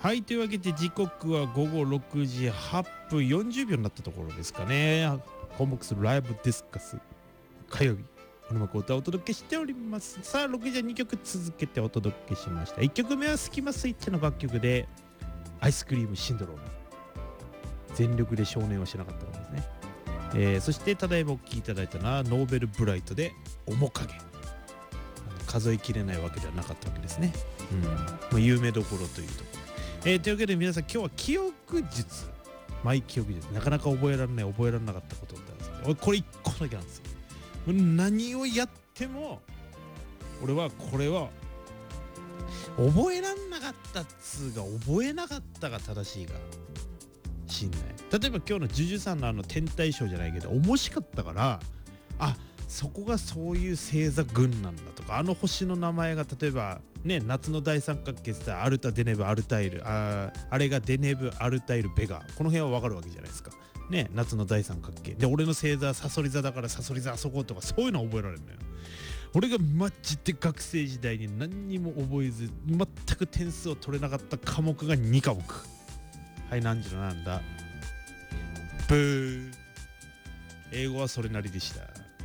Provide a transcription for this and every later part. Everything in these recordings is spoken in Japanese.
はい、というわけで時刻は午後6時8分40秒になったところですかね。コンボックスライブディスカス火曜日、この幕歌をお届けしております。さあ、6時は2曲続けてお届けしました。1曲目はスキマスイッチの楽曲でアイスクリームシンドローム、全力で少年はしなかったものですね。そしてただいまお聴きいただいたのはノーベルブライトで面影。数えきれないわけではなかったわけですね。有名どころというところ。というわけで皆さん、今日は記憶術、マイ記憶術、なかなか覚えられなかったことだったんですけど、これ1個だけなんですよ。何をやっても俺はこれは覚えらんなかったっつうが、覚えなかったが正しいがしんない。例えば今日のジュジュさんの天体ショーじゃないけど面白かったから、あ、そこがそういう星座群なんだとか、あの星の名前が例えばね、夏の大三角形ってアルタデネブアルタイル、あれがデネブアルタイルベガ、この辺はわかるわけじゃないですかね。夏の大三角形で、俺の星座サソリ座だからサソリ座あそことか、そういうの覚えられるのよ。俺がマジで学生時代に何にも覚えず全く点数を取れなかった科目が2科目。はい、何時のなんだ、ブー。英語はそれなりでした。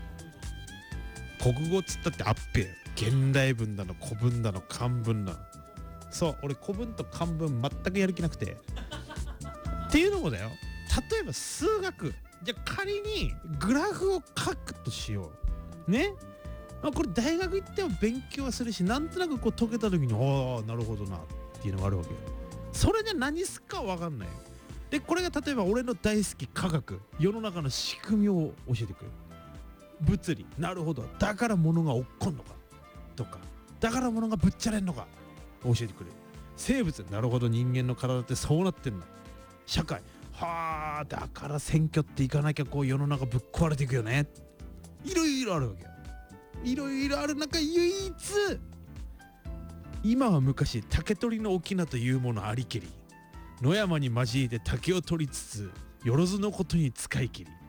国語っつったってあっぺ、現代文だの古文だの漢文だの。そう、俺古文と漢文全くやる気なくてっていうのもだよ、例えば数学じゃ仮にグラフを書くとしようね。これ大学行っても勉強はするし、なんとなくこう解けた時に、ああなるほどなっていうのがあるわけよ。それで何すか分かんないよ。でこれが例えば俺の大好き科学、世の中の仕組みを教えてくれる。物理、なるほど、だから物が落っこんのかとか、だから物がぶっちゃれんのか教えてくれる。生物、なるほど、人間の体ってそうなってんだ。社会、はあ、だから選挙っていかなきゃこう世の中ぶっ壊れていくよね。いろいろあるわけよ。いろいろある中唯一、今は昔竹取の翁というものありけり、野山に交えて竹を取りつつよろずのことに使い切り、